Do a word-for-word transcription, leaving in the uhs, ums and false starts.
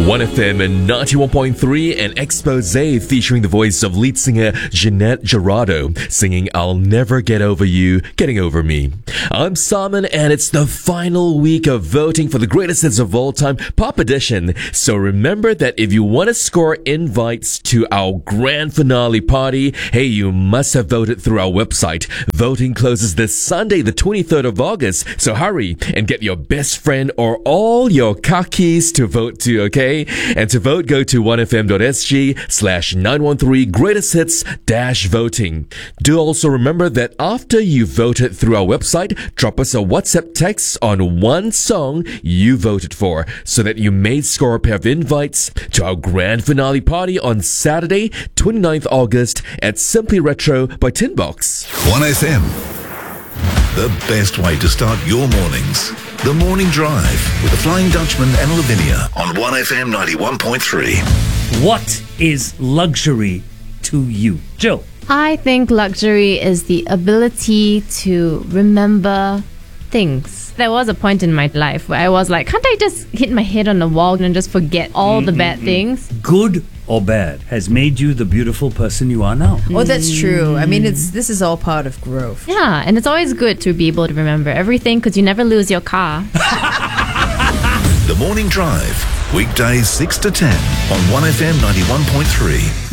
one F M ninety-one point three, an expose featuring the voice of lead singer Jeanette Gerardo singing I'll Never Get Over You, Getting Over Me. I'm Simon, and it's the final week of voting for the greatest hits of all time, Pop Edition. So remember that if you want to score invites to our grand finale party, hey, you must have voted through our website. Voting closes this Sunday, the twenty-third of August, so hurry and get your best friend or all your kakis to vote to, okay? And to vote, go to one f m dot s g slash nine one three greatest hits dash voting. Do also remember that after you voted through our website, drop us a WhatsApp text on one song you voted for so that you may score a pair of invites to our grand finale party on Saturday, twenty-ninth of August at Simply Retro by Tinbox. one F M. The best way to start your mornings. The Morning Drive with the Flying Dutchman and Lavinia on one F M ninety-one point three. What is luxury to you? Jill? I think luxury is the ability to remember things. There was a point in my life where I was like, can't I just hit my head on the wall and just forget all the bad things? Good or bad has made you the beautiful person you are now. Oh, that's true. I mean, it's this is all part of growth. Yeah, and it's always good to be able to remember everything because you never lose your car. The Morning Drive, weekdays six to ten on one F M ninety-one point three.